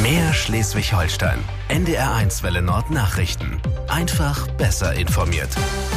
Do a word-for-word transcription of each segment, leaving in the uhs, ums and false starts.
Mehr Schleswig-Holstein. N D R eins Welle Nord Nachrichten. Einfach besser informiert.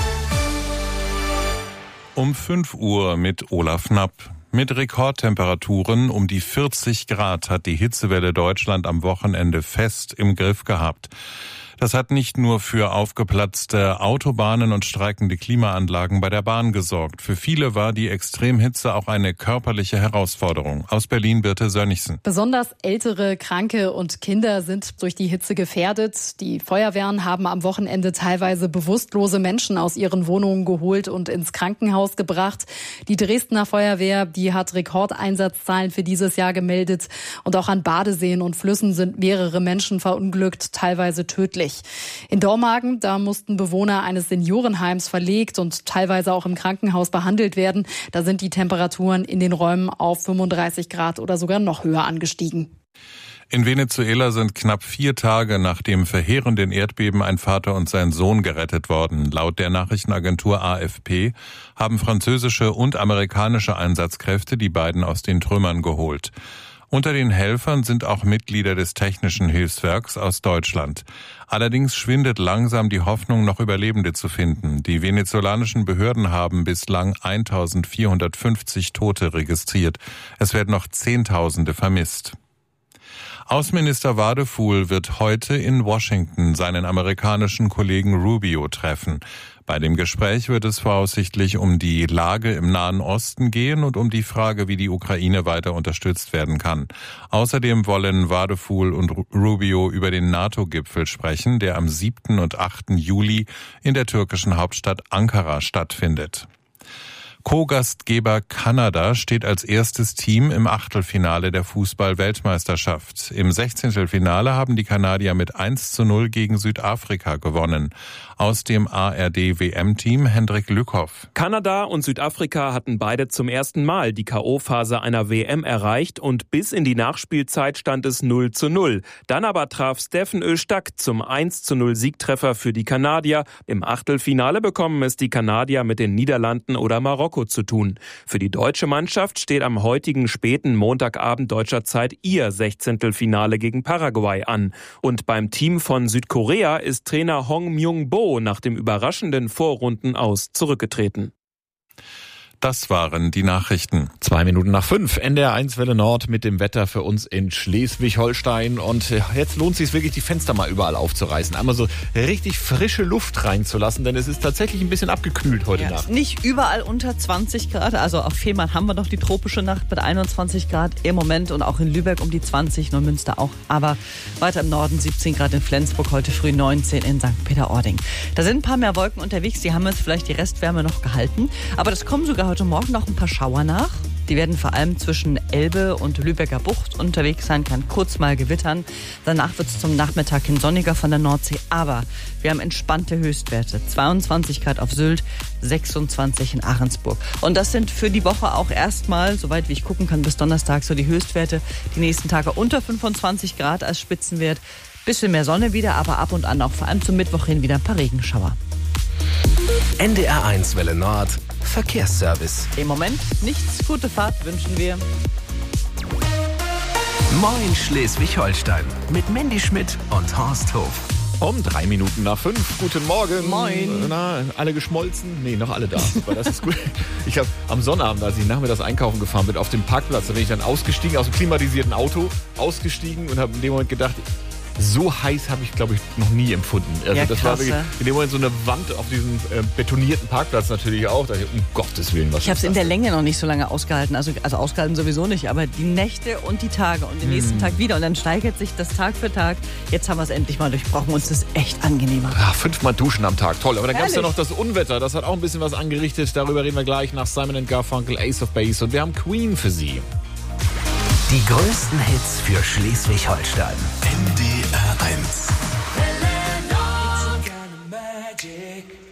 Um fünf Uhr mit Olaf Knapp. Mit Rekordtemperaturen um die vierzig Grad hat die Hitzewelle Deutschland am Wochenende fest im Griff gehabt. Das hat nicht nur für aufgeplatzte Autobahnen und streikende Klimaanlagen bei der Bahn gesorgt. Für viele war die Extremhitze auch eine körperliche Herausforderung. Aus Berlin Birte Sönnigsen. Besonders ältere, Kranke und Kinder sind durch die Hitze gefährdet. Die Feuerwehren haben am Wochenende teilweise bewusstlose Menschen aus ihren Wohnungen geholt und ins Krankenhaus gebracht. Die Dresdner Feuerwehr, die hat Rekordeinsatzzahlen für dieses Jahr gemeldet. Und auch an Badeseen und Flüssen sind mehrere Menschen verunglückt, teilweise tödlich. In Dormagen, da mussten Bewohner eines Seniorenheims verlegt und teilweise auch im Krankenhaus behandelt werden. Da sind die Temperaturen in den Räumen auf fünfunddreißig Grad oder sogar noch höher angestiegen. In Venezuela sind knapp vier Tage nach dem verheerenden Erdbeben ein Vater und sein Sohn gerettet worden. Laut der Nachrichtenagentur A F P haben französische und amerikanische Einsatzkräfte die beiden aus den Trümmern geholt. Unter den Helfern sind auch Mitglieder des Technischen Hilfswerks aus Deutschland. Allerdings schwindet langsam die Hoffnung, noch Überlebende zu finden. Die venezolanischen Behörden haben bislang eintausendvierhundertfünfzig Tote registriert. Es werden noch Zehntausende vermisst. Außenminister Wadefuhl wird heute in Washington seinen amerikanischen Kollegen Rubio treffen. Bei dem Gespräch wird es voraussichtlich um die Lage im Nahen Osten gehen und um die Frage, wie die Ukraine weiter unterstützt werden kann. Außerdem wollen Wadefuhl und Rubio über den NATO-Gipfel sprechen, der am siebten und achten Juli in der türkischen Hauptstadt Ankara stattfindet. Co-Gastgeber Kanada steht als erstes Team im Achtelfinale der Fußball-Weltmeisterschaft. Im Sechzehntelfinale haben die Kanadier mit eins zu null gegen Südafrika gewonnen. Aus dem A R D-W M-Team Hendrik Lückhoff. Kanada und Südafrika hatten beide zum ersten Mal die K O-Phase einer W M erreicht und bis in die Nachspielzeit stand es null zu null. Dann aber traf Steffen Öztak zum eins zu null Siegtreffer für die Kanadier. Im Achtelfinale bekommen es die Kanadier mit den Niederlanden oder Marokko zu tun. Für die deutsche Mannschaft steht am heutigen späten Montagabend deutscher Zeit ihr Sechzehntelfinale gegen Paraguay an. Und beim Team von Südkorea ist Trainer Hong Myung-bo nach dem überraschenden Vorrundenaus zurückgetreten. Das waren die Nachrichten. Zwei Minuten nach fünf, N D R eins Welle Nord mit dem Wetter für uns in Schleswig-Holstein. Und jetzt lohnt es sich wirklich, die Fenster mal überall aufzureißen. Einmal so richtig frische Luft reinzulassen, denn es ist tatsächlich ein bisschen abgekühlt heute ja, Nacht. Nicht überall unter zwanzig Grad. Also auf Fehmarn haben wir noch die tropische Nacht mit einundzwanzig Grad im Moment und auch in Lübeck um die zwanzig, Neumünster auch. Aber weiter im Norden siebzehn Grad in Flensburg, heute früh neunzehn in Sankt Peter-Ording. Da sind ein paar mehr Wolken unterwegs, die haben jetzt vielleicht die Restwärme noch gehalten. Aber das kommen sogar heute Morgen noch ein paar Schauer nach. Die werden vor allem zwischen Elbe und Lübecker Bucht unterwegs sein, kann kurz mal gewittern. Danach wird es zum Nachmittag hin sonniger von der Nordsee. Aber wir haben entspannte Höchstwerte. zweiundzwanzig Grad auf Sylt, sechsundzwanzig in Ahrensburg. Und das sind für die Woche auch erstmal, soweit wie ich gucken kann, bis Donnerstag so die Höchstwerte. Die nächsten Tage unter fünfundzwanzig Grad als Spitzenwert. Bisschen mehr Sonne wieder, aber ab und an auch vor allem zum Mittwoch hin wieder ein paar Regenschauer. N D R eins Welle Nord Verkehrsservice. Im Moment nichts. Gute Fahrt wünschen wir. Moin Schleswig-Holstein mit Mandy Schmidt und Horst Hof. Um drei Minuten nach fünf. Guten Morgen. Moin. Na, alle geschmolzen? Nee, noch alle da. Super, das ist gut. Ich habe am Sonnabend, als ich nachmittags einkaufen gefahren bin, auf dem Parkplatz, da bin ich dann ausgestiegen, aus dem klimatisierten Auto, ausgestiegen und habe in dem Moment gedacht, so heiß habe ich, glaube ich, noch nie empfunden. Also ja, das krass, war wirklich ja. in dem Moment so eine Wand auf diesem äh, betonierten Parkplatz natürlich auch. Da dachte ich, um Gottes Willen, was Ich habe es in der denn? Länge noch nicht so lange ausgehalten. Also, also ausgehalten sowieso nicht, aber die Nächte und die Tage und den nächsten Hm. Tag wieder. Und dann steigert sich das Tag für Tag. Jetzt haben wir es endlich mal durchbrochen. Uns ist echt angenehmer. Ja, fünfmal duschen am Tag, toll. Aber dann gab es ja Herrlich. noch das Unwetter. Das hat auch ein bisschen was angerichtet. Darüber reden wir gleich nach Simon and Garfunkel, Ace of Base. Und wir haben Queen für Sie. Die größten Hits für Schleswig-Holstein. N D R eins.